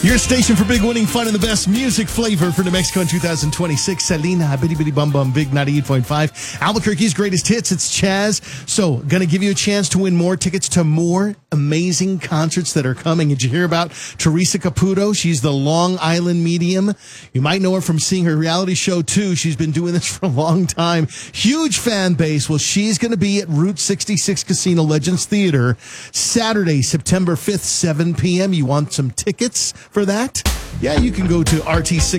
Your station for big winning fun and the best music flavor for New Mexico in 2026. Selena, Bitty Bitty Bum Bum, Big 98.5. Albuquerque's greatest hits. It's Chaz. So, going to give you a chance to win more tickets to more amazing concerts that are coming. Did you hear about Teresa Caputo? She's the Long Island medium. You might know her from seeing her reality show, too. She's been doing this for a long time. Huge fan base. Well, she's going to be at Route 66 Casino Legends Theater Saturday, September 5th, 7 p.m. You want some tickets for that? Yeah, you can go to RT6